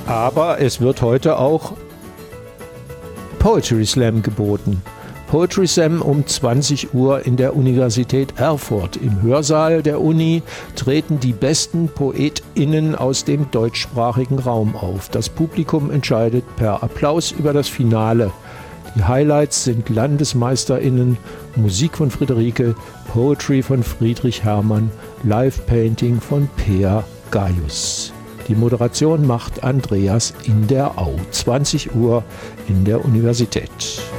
Aber es wird heute auch Poetry Slam geboten. Poetry Slam um 20 Uhr in der Universität Erfurt. Im Hörsaal der Uni treten die besten PoetInnen aus dem deutschsprachigen Raum auf. Das Publikum entscheidet per Applaus über das Finale. Die Highlights sind LandesmeisterInnen, Musik von Friederike, Poetry von Friedrich Hermann, Live-Painting von Peer Gaius. Die Moderation macht Andreas in der Au. 20 Uhr in der Universität.